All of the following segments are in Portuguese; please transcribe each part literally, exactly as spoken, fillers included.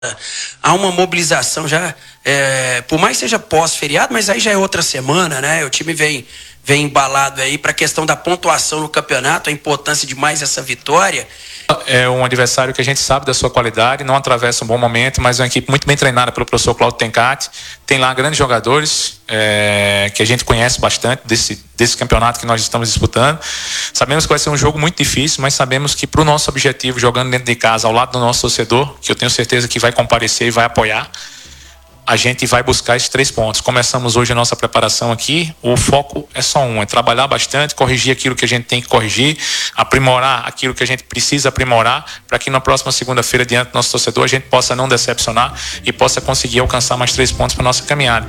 há uma mobilização já, é, por mais que seja pós-feriado, mas aí já é outra semana, né? O time vem, vem embalado aí para a questão da pontuação no campeonato, a importância de mais essa vitória. É um adversário que a gente sabe da sua qualidade, não atravessa um bom momento, mas é uma equipe muito bem treinada pelo professor Cláudio Tencati. Tem lá grandes jogadores é, que a gente conhece bastante desse, desse campeonato que nós estamos disputando. Sabemos que vai ser um jogo muito difícil, mas sabemos que para o nosso objetivo, jogando dentro de casa, ao lado do nosso torcedor, que eu tenho certeza que vai comparecer e vai apoiar, a gente vai buscar esses três pontos. Começamos hoje a nossa preparação aqui, o foco é só um, é trabalhar bastante, corrigir aquilo que a gente tem que corrigir, aprimorar aquilo que a gente precisa aprimorar, para que na próxima segunda-feira, diante do nosso torcedor, a gente possa não decepcionar e possa conseguir alcançar mais três pontos para a nossa caminhada.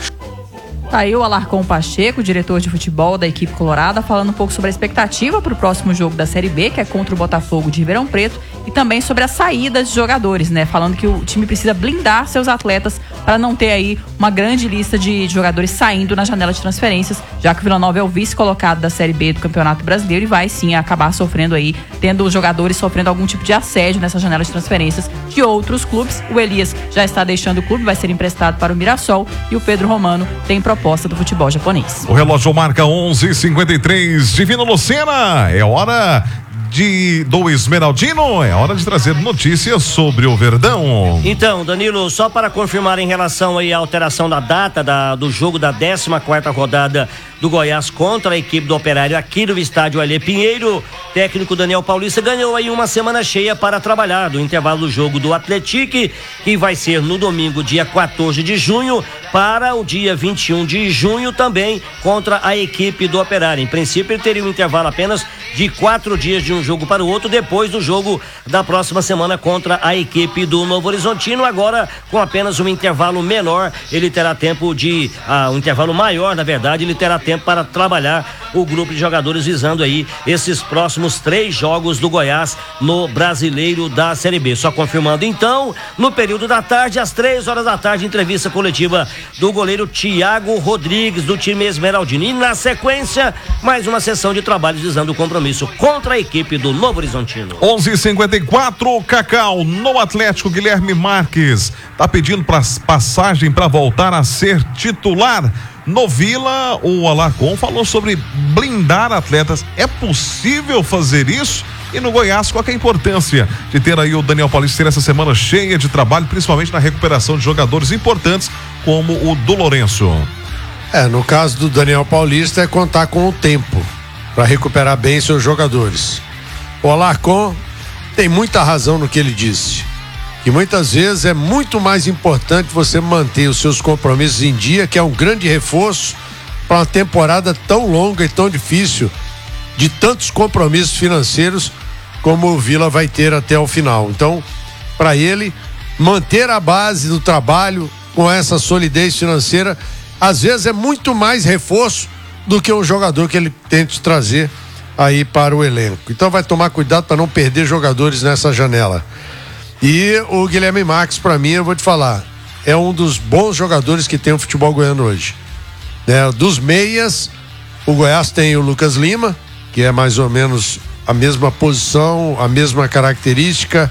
Tá aí o Alarcon Pacheco, diretor de futebol da equipe colorada, falando um pouco sobre a expectativa para o próximo jogo da Série B, que é contra o Botafogo de Ribeirão Preto, e também sobre a saída de jogadores, né? Falando que o time precisa blindar seus atletas para não ter aí uma grande lista de jogadores saindo na janela de transferências, já que o Vila Nova é o vice-colocado da Série B do Campeonato Brasileiro e vai sim acabar sofrendo aí, tendo os jogadores sofrendo algum tipo de assédio nessa janela de transferências de outros clubes. O Elias já está deixando o clube, vai ser emprestado para o Mirassol, e o Pedro Romano tem proposta do futebol japonês. O relógio marca onze e cinquenta e três. Divino Lucena, é hora de do Esmeraldino, é hora de trazer notícias sobre o Verdão. Então, Danilo, só para confirmar em relação aí à alteração da data da, do jogo da décima quarta rodada do Goiás contra a equipe do Operário aqui no estádio Alê Pinheiro, técnico Daniel Paulista ganhou aí uma semana cheia para trabalhar do intervalo do jogo do Atlético, que vai ser no domingo, dia quatorze de junho, para o dia vinte e um de junho também contra a equipe do Operário. Em princípio, ele teria um intervalo apenas de quatro dias de um jogo para o outro, depois do jogo da próxima semana contra a equipe do Novo Horizontino. Agora, com apenas um intervalo menor, ele terá tempo de, ah, um intervalo maior, na verdade, ele terá tempo para trabalhar o grupo de jogadores visando aí esses próximos três jogos do Goiás no Brasileiro da Série B. Só confirmando então, no período da tarde, às três horas da tarde, entrevista coletiva do goleiro Thiago Rodrigues, do time Esmeraldino. E na sequência, mais uma sessão de trabalhos visando o compromisso contra a equipe do Novo Horizontino. onze e cinquenta e quatro, Cacau, no Atlético, Guilherme Marques tá pedindo pra, passagem para voltar a ser titular. No Vila, o Alarcon falou sobre blindar atletas. É possível fazer isso? E no Goiás, qual que é a importância de ter aí o Daniel Paulista ter essa semana cheia de trabalho, principalmente na recuperação de jogadores importantes como o do Lourenço? É, no caso do Daniel Paulista é contar com o tempo para recuperar bem seus jogadores. O Alarcon tem muita razão no que ele disse, que muitas vezes é muito mais importante você manter os seus compromissos em dia, que é um grande reforço para uma temporada tão longa e tão difícil, de tantos compromissos financeiros como o Vila vai ter até o final. Então, para ele, manter a base do trabalho com essa solidez financeira, às vezes é muito mais reforço do que um jogador que ele tente trazer aí para o elenco. Então vai tomar cuidado para não perder jogadores nessa janela. E o Guilherme Marques, para mim, eu vou te falar, é um dos bons jogadores que tem o futebol goiano hoje. É, dos meias, o Goiás tem o Lucas Lima, que é mais ou menos a mesma posição, a mesma característica.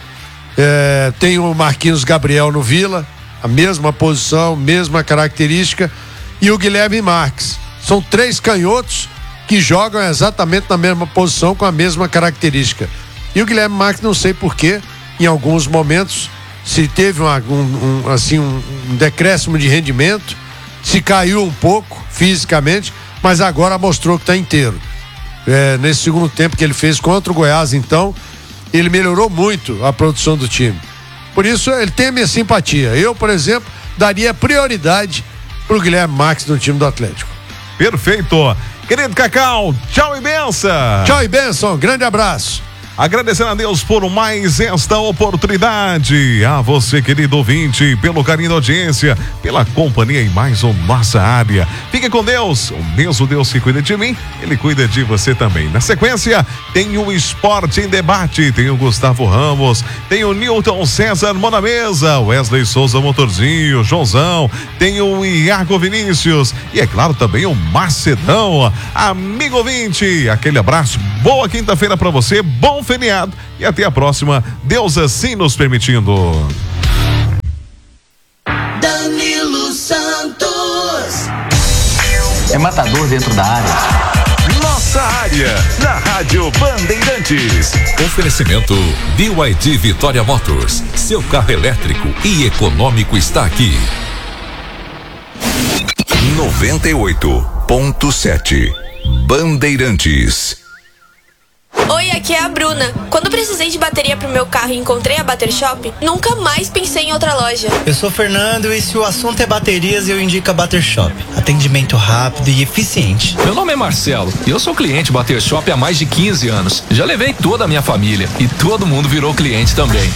É, tem o Marquinhos Gabriel no Vila, a mesma posição, mesma característica. E o Guilherme Marques. São três canhotos que jogam exatamente na mesma posição, com a mesma característica. E o Guilherme Marques, não sei porquê, em alguns momentos, se teve uma, um, um, assim, um, um decréscimo de rendimento, se caiu um pouco fisicamente, mas agora mostrou que está inteiro. É, nesse segundo tempo que ele fez contra o Goiás, então, ele melhorou muito a produção do time. Por isso, ele tem a minha simpatia. Eu, por exemplo, daria prioridade para o Guilherme Marques no time do Atlético. Perfeito. Querido Cacau, tchau e benção. Tchau e benção, grande abraço. Agradecendo a Deus por mais esta oportunidade. A você, querido ouvinte, pelo carinho da audiência, pela companhia em mais uma nossa área. Fique com Deus. O mesmo Deus que cuida de mim, Ele cuida de você também. Na sequência, tem o Esporte em Debate. Tem o Gustavo Ramos, tem o Newton César Mão na Mesa, Wesley Souza Motorzinho, Joãozão, tem o Iago Vinícius e, é claro, também o Macedão. Amigo ouvinte, aquele abraço. Boa quinta-feira para você. Bom feriado e até a próxima, Deus assim nos permitindo. matador dentro da área. Nossa área, na Rádio Bandeirantes. Oferecimento B Y D Vitória Motors. Seu carro elétrico e econômico está aqui. noventa e oito ponto sete Bandeirantes. Oi, aqui é a Bruna. Quando precisei de bateria pro meu carro e encontrei a Bater Shop, nunca mais pensei em outra loja. Eu sou o Fernando e se o assunto é baterias, eu indico a Bater Shop. Atendimento rápido e eficiente. Meu nome é Marcelo e eu sou cliente Bater Shop há mais de quinze anos. Já levei toda a minha família e todo mundo virou cliente também.